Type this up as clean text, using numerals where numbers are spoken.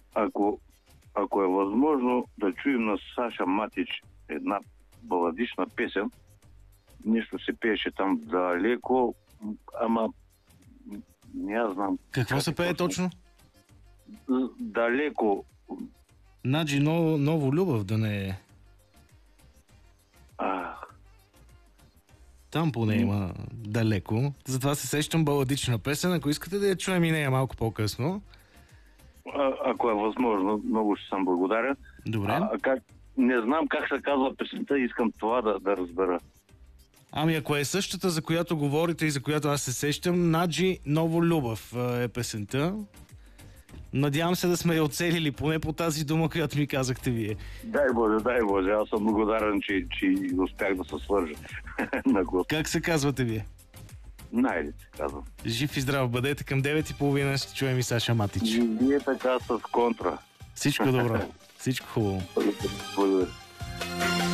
ако е възможно да чуем на Саша Матич една баладична песен, нещо се пееше там далеко, ама не знам. Какво се пее точно? Далеко. Наджи ново любов да не е. Там поне има далеко. Затова се сещам баладична песен. Ако искате да я чуем и нея малко по-късно. Ако е възможно, много ще съм благодарен. Добре. Не знам как се казва песента, искам това да разбера. Ами ако е същата, за която говорите и за която аз се сещам, Наджи Ново любов е песента. Надявам се да сме я оцелили, поне по тази дума, която ми казахте вие. Дай Боже, аз съм благодарен, че успях да се свържа на глас. Как се казвате вие? Найде се казвам. Жив и здрав бъдете, към 9:30 ще чуем и Саша Матич. И вие така с контра. Всичко добро, всичко хубаво. Благодаря.